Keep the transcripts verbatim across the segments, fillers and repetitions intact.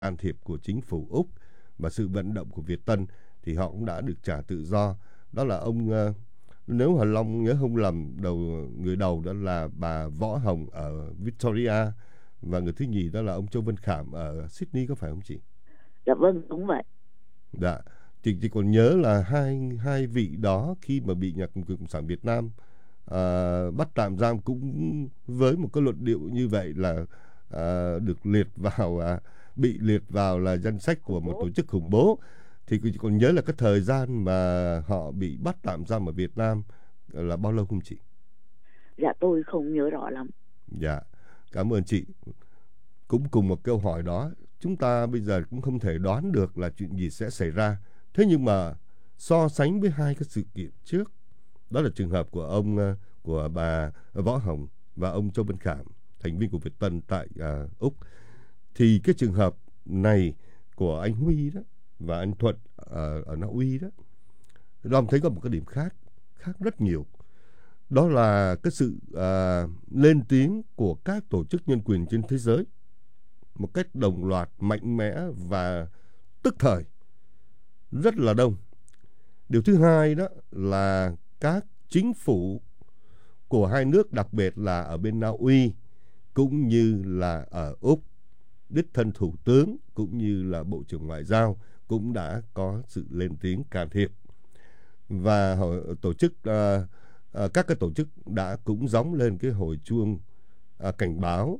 can thiệp của chính phủ Úc và sự vận động của Việt Tân thì họ cũng đã được trả tự do. Đó là ông, uh, nếu Hà Long nhớ không lầm, đầu người đầu đó là bà Võ Hồng ở Victoria, và người thứ nhì đó là ông Châu Văn Khảm ở Sydney, có phải không chị? Dạ vâng, đúng vậy. Dạ, chị chỉ còn nhớ là hai hai vị đó khi mà bị Nhà cầm quyền Cộng sản Việt Nam à, bắt tạm giam cũng với một cái luận điệu như vậy là à, được liệt vào à, bị liệt vào là danh sách của một tổ chức khủng bố. Thì chị còn nhớ là cái thời gian mà họ bị bắt tạm giam ở Việt Nam là bao lâu không chị? Dạ tôi không nhớ rõ lắm. Dạ, cảm ơn chị. Cũng cùng một câu hỏi đó, chúng ta bây giờ cũng không thể đoán được là chuyện gì sẽ xảy ra. Thế nhưng mà so sánh với hai cái sự kiện trước, đó là trường hợp của ông của bà Võ Hồng và ông Châu Văn Khảm, thành viên của Việt Tân tại uh, Úc, thì cái trường hợp này của anh Huy đó và anh Thuận ở, ở Na Uy đó, Long thấy có một cái điểm khác khác rất nhiều. Đó là cái sự uh, lên tiếng của các tổ chức nhân quyền trên thế giới một cách đồng loạt, mạnh mẽ và tức thời, rất là đông. Điều thứ hai đó là các chính phủ của hai nước, đặc biệt là ở bên Na Uy cũng như là ở Úc, đích thân thủ tướng cũng như là bộ trưởng ngoại giao cũng đã có sự lên tiếng can thiệp. Và tổ chức uh, uh, các cái tổ chức đã cũng gióng lên cái hồi chuông uh, cảnh báo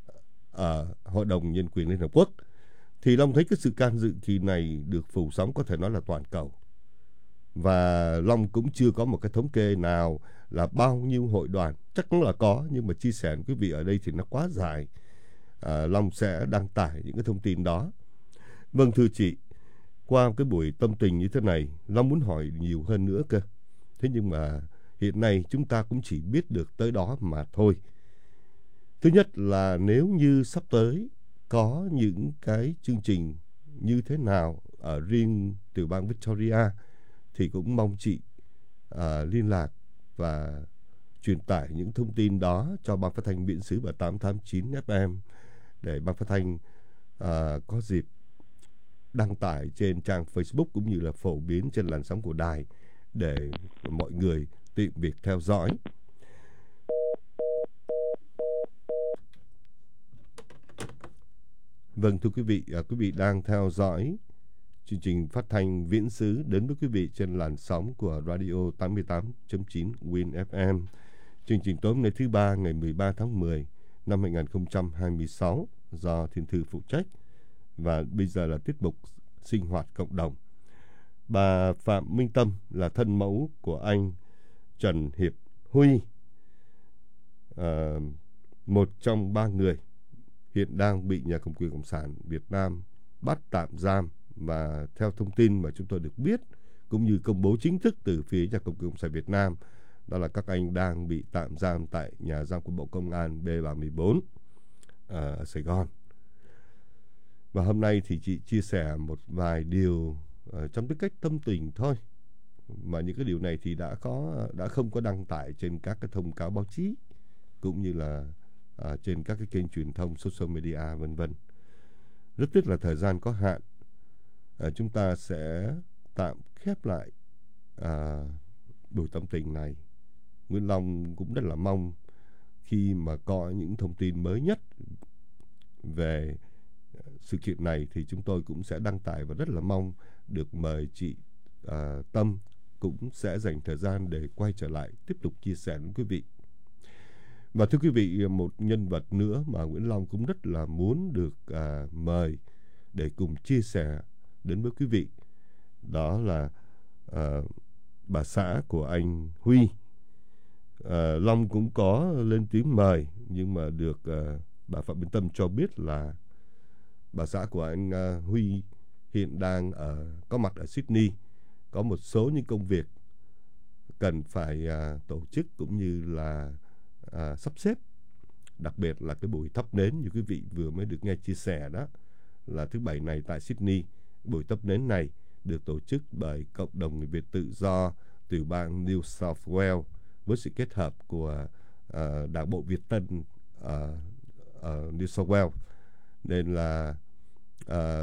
ở Hội đồng Nhân quyền Liên Hợp Quốc. Thì Long thấy cái sự can dự kỳ này được phủ sóng có thể nói là toàn cầu. Và Long cũng chưa có một cái thống kê nào là bao nhiêu hội đoàn, chắc cũng là có, nhưng mà chia sẻ với quý vị ở đây thì nó quá dài. À, Long sẽ đăng tải những cái thông tin đó. Vâng, thưa chị, qua cái buổi tâm tình như thế này, Long muốn hỏi nhiều hơn nữa cơ. Thế nhưng mà hiện nay chúng ta cũng chỉ biết được tới đó mà thôi. Thứ nhất là nếu như sắp tới có những cái chương trình như thế nào ở riêng tiểu bang Victoria thì cũng mong chị à, liên lạc và truyền tải những thông tin đó cho ban phát thanh miễn xứ và tám tám chín ép em để ban phát thanh à, có dịp đăng tải trên trang Facebook cũng như là phổ biến trên làn sóng của đài để mọi người tiện việc theo dõi. Vâng, thưa quý vị, à, quý vị đang theo dõi chương trình phát thanh viễn xứ đến với quý vị trên làn sóng của Radio tám mươi tám chấm chín Win ép em. Chương trình tối hôm nay thứ ba ngày mười ba tháng mười năm hai nghìn không trăm hai mươi sáu do Thiên Thư phụ trách. Và bây giờ là tiết mục sinh hoạt cộng đồng. Bà Phạm Minh Tâm là thân mẫu của anh Trần Hiệp Huy, à, một trong ba người hiện đang bị Nhà cầm quyền Cộng sản Việt Nam bắt tạm giam. Và theo thông tin mà chúng tôi được biết cũng như công bố chính thức từ phía Nhà cầm quyền Cộng sản Việt Nam, đó là các anh đang bị tạm giam tại nhà giam của Bộ Công an B ba mươi bốn ở Sài Gòn. Và hôm nay thì chị chia sẻ một vài điều uh, trong cái cách tâm tình thôi, mà những cái điều này thì đã có đã không có đăng tải trên các cái thông cáo báo chí cũng như là uh, trên các cái kênh truyền thông social media vân vân. Rất tiếc là thời gian có hạn. Uh, chúng ta sẽ tạm khép lại uh, buổi tâm tình này. Nguyễn Long cũng rất là mong khi mà có những thông tin mới nhất về sự kiện này thì chúng tôi cũng sẽ đăng tải, và rất là mong được mời chị uh, Tâm cũng sẽ dành thời gian để quay trở lại tiếp tục chia sẻ với quý vị. Và thưa quý vị, một nhân vật nữa mà Nguyễn Long cũng rất là muốn được uh, mời để cùng chia sẻ đến với quý vị, đó là uh, bà xã của anh Huy. uh, Long cũng có lên tiếng mời, nhưng mà được uh, bà Phạm Minh Tâm cho biết là bà xã của anh uh, Huy hiện đang ở có mặt ở Sydney, có một số những công việc cần phải uh, tổ chức cũng như là uh, sắp xếp. Đặc biệt là cái buổi thắp nến như quý vị vừa mới được nghe chia sẻ đó, là thứ Bảy này tại Sydney. Buổi thắp nến này được tổ chức bởi cộng đồng người Việt tự do tiểu bang New South Wales với sự kết hợp của uh, Đảng bộ Việt Tân ở uh, uh, New South Wales. Nên là à,